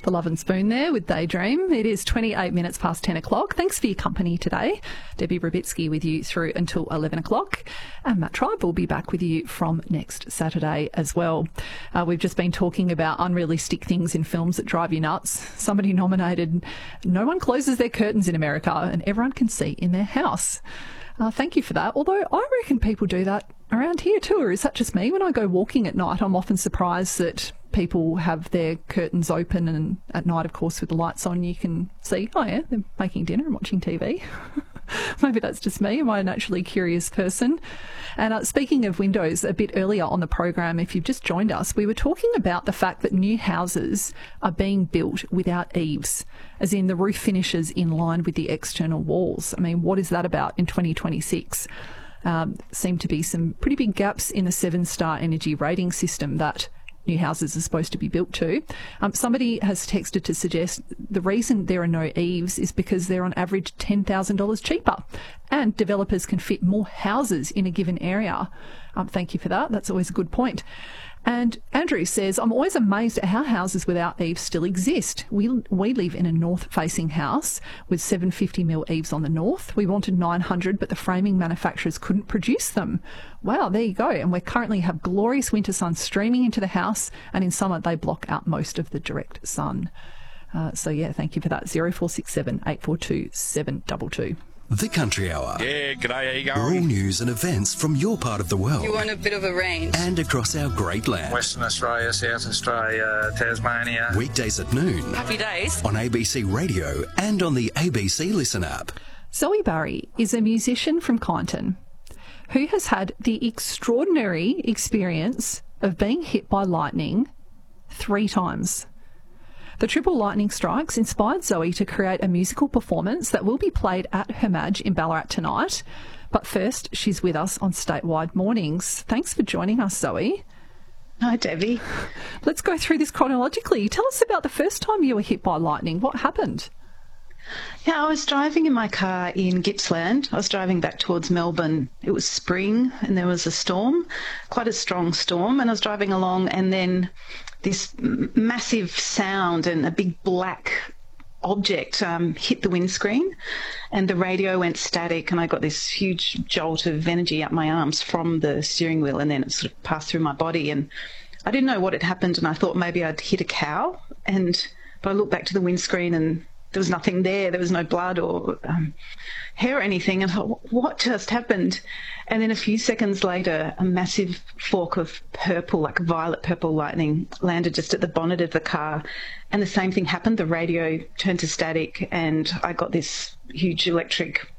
The Love and Spoon there with Daydream. It is 28 minutes past 10 o'clock. Thanks for your company today. Debbie Brabitsky with you through until 11 o'clock. And Matt Tribe will be back with you from next Saturday as well. We've just been talking about unrealistic things in films that drive you nuts. Somebody nominated No One Closes Their Curtains in America and Everyone Can See in Their House. Thank you for that. Although I reckon people do that around here too, or is that just me? When I go walking at night, I'm often surprised that people have their curtains open, and at night, of course, with the lights on, you can see, oh yeah, they're making dinner and watching TV. Maybe that's just me. Am I a naturally curious person? And speaking of windows, a bit earlier on the program, if you've just joined us, we were talking about the fact that new houses are being built without eaves, as in the roof finishes in line with the external walls. I mean, what is that about in 2026? Seem to be some pretty big gaps in the 7-star energy rating system that new houses are supposed to be built to. Somebody has texted to suggest the reason there are no eaves is because they're on average $10,000 cheaper, and developers can fit more houses in a given area. Thank you for that. That's always a good point. And Andrew says, I'm always amazed at how houses without eaves still exist. We live in a north-facing house with 750mm eaves on the north. We wanted 900, but the framing manufacturers couldn't produce them. Wow, there you go. And we currently have glorious winter sun streaming into the house, and in summer they block out most of the direct sun. So, yeah, thank you for that. 0467 842 722. The Country Hour. Yeah, g'day, how you All going? news and events from your part of the world. You want a bit of a range. And across our great land. Western Australia, South Australia, Tasmania. Weekdays at noon. Happy days. On ABC Radio and on the ABC Listen app. Zoe Barry is a musician from Kyneton who has had the extraordinary experience of being hit by lightning 3 times. The triple lightning strikes inspired Zoe to create a musical performance that will be played at Her Madge in Ballarat tonight. But first, she's with us on Statewide Mornings. Thanks for joining us, Zoe. Hi, Debbie. Let's go through this chronologically. Tell us about the first time you were hit by lightning. What happened? Yeah, I was driving in my car in Gippsland. I was driving back towards Melbourne. It was spring and there was a storm, quite a strong storm, and I was driving along, and then this massive sound and a big black object hit the windscreen, and the radio went static, and I got this huge jolt of energy up my arms from the steering wheel, and then it sort of passed through my body, and I didn't know what had happened, and I thought maybe I'd hit a cow, but I looked back to the windscreen and there was nothing there. There was no blood or hair or anything. And I thought, what just happened? And then a few seconds later, a massive fork of purple, like violet purple lightning, landed just at the bonnet of the car. And the same thing happened. The radio turned to static, and I got this huge electric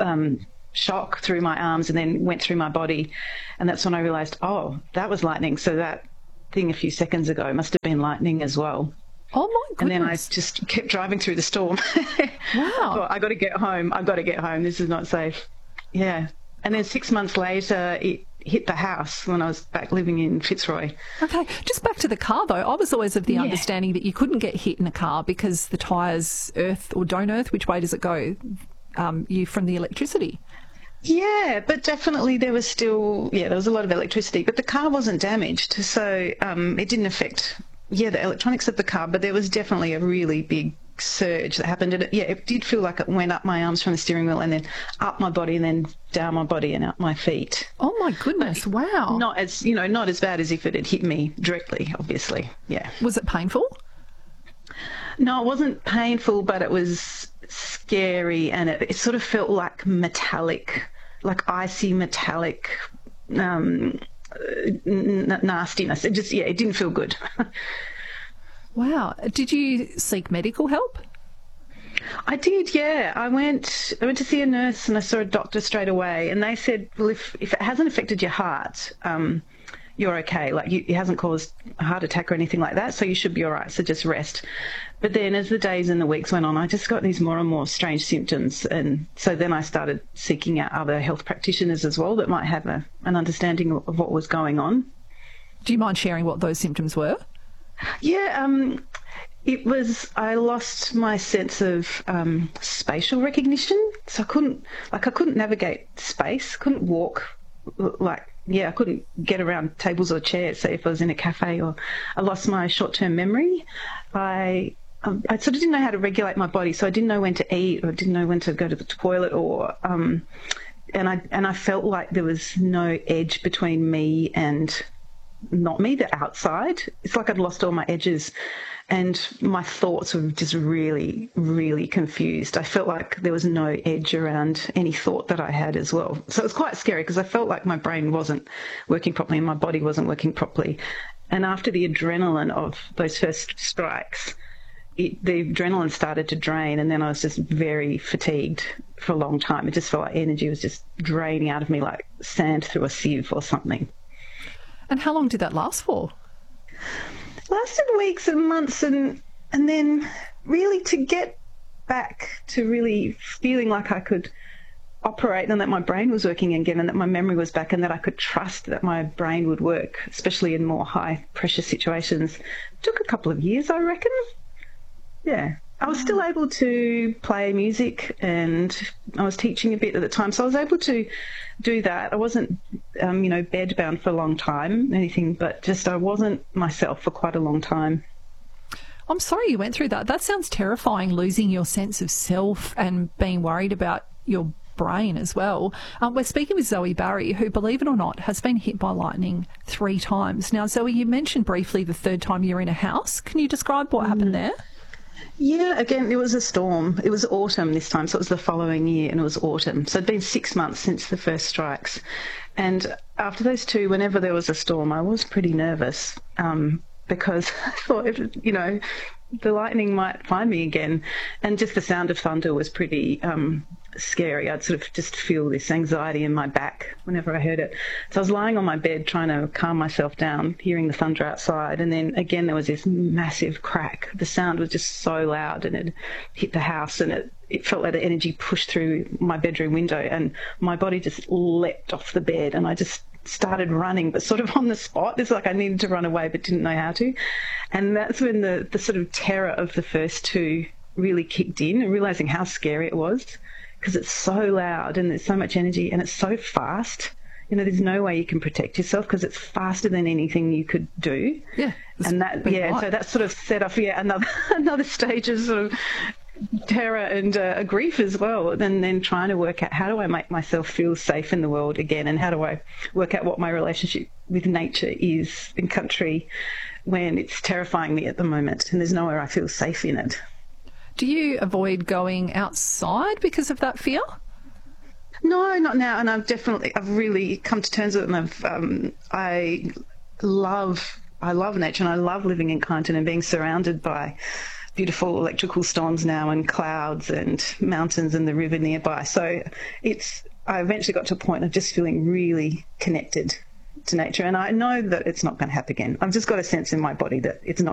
shock through my arms and then went through my body. And that's when I realised, oh, that was lightning. So that thing a few seconds ago must have been lightning as well. Oh, my goodness. And then I just kept driving through the storm. Wow. Well, I got to get home. I've got to get home. This is not safe. Yeah. And then 6 months later, it hit the house when I was back living in Fitzroy. Okay, just back to the car though. I was always of the understanding that you couldn't get hit in a car because the tyres earth or don't earth. Which way does it go? You from the electricity? Yeah, but definitely there was still, there was a lot of electricity, but the car wasn't damaged. So it didn't affect, the electronics of the car, but there was definitely a really big surge that happened. And it did feel like it went up my arms from the steering wheel and then up my body and then down my body and up my feet. Oh my goodness, wow. Not as bad as if it had hit me directly, obviously. Yeah. Was it painful? No, it wasn't painful, but it was scary, and it sort of felt like metallic, like icy metallic nastiness. It just, it didn't feel good. Wow. Did you seek medical help? I did, yeah. I went to see a nurse and I saw a doctor straight away, and they said, well, if it hasn't affected your heart, you're okay. Like, it hasn't caused a heart attack or anything like that, so you should be all right, so just rest. But then as the days and the weeks went on, I just got these more and more strange symptoms, and so then I started seeking out other health practitioners as well that might have an understanding of what was going on. Do you mind sharing what those symptoms were? Yeah, it was, I lost my sense of spatial recognition. So I couldn't navigate space, couldn't walk, I couldn't get around tables or chairs, say if I was in a cafe, or I lost my short-term memory. I I sort of didn't know how to regulate my body, so I didn't know when to eat, or didn't know when to go to the toilet, or and I felt like there was no edge between me and not me, the outside. It's like I'd lost all my edges, and my thoughts were just really, really confused. I felt like there was no edge around any thought that I had as well. So it was quite scary because I felt like my brain wasn't working properly and my body wasn't working properly. And after the adrenaline of those first strikes, the adrenaline started to drain, and then I was just very fatigued for a long time. It just felt like energy was just draining out of me like sand through a sieve or something. And how long did that last for? Lasted weeks and months, and then really to get back to really feeling like I could operate and that my brain was working again and that my memory was back and that I could trust that my brain would work, especially in more high pressure situations. It took a couple of years, I reckon. Yeah. I was still able to play music, and I was teaching a bit at the time, so I was able to do that. I wasn't, bedbound for a long time, anything, but just I wasn't myself for quite a long time. I'm sorry you went through that. That sounds terrifying, losing your sense of self and being worried about your brain as well. We're speaking with Zoe Barry, who, believe it or not, has been hit by lightning 3 times. Now, Zoe, you mentioned briefly the 3rd time you were in a house. Can you describe what happened there? Yeah, again, it was a storm. It was autumn this time, so it was the following year, and it was autumn. So it'd been 6 months since the first strikes. And after those 2, whenever there was a storm, I was pretty nervous because I thought, the lightning might find me again. And just the sound of thunder was pretty scary. I'd sort of just feel this anxiety in my back whenever I heard it. So I was lying on my bed trying to calm myself down, hearing the thunder outside, and then again there was this massive crack. The sound was just so loud, and it hit the house, and it felt like the energy pushed through my bedroom window, and my body just leapt off the bed, and I just started running, but sort of on the spot. It's like I needed to run away but didn't know how to. And that's when the sort of terror of the first 2 really kicked in, and realising how scary it was, because it's so loud and there's so much energy and it's so fast. There's no way you can protect yourself because it's faster than anything you could do. Yeah. And so that sort of set off another stage of sort of terror and grief as well. And then trying to work out, how do I make myself feel safe in the world again, and how do I work out what my relationship with nature is in country when it's terrifying me at the moment and there's nowhere I feel safe in it. Do you avoid going outside because of that fear? No, not now. And I've really come to terms with it. And I love nature, and I love living in Kyneton and being surrounded by beautiful electrical storms now, and clouds and mountains and the river nearby. So I eventually got to a point of just feeling really connected to nature, and I know that it's not going to happen again. I've just got a sense in my body that it's not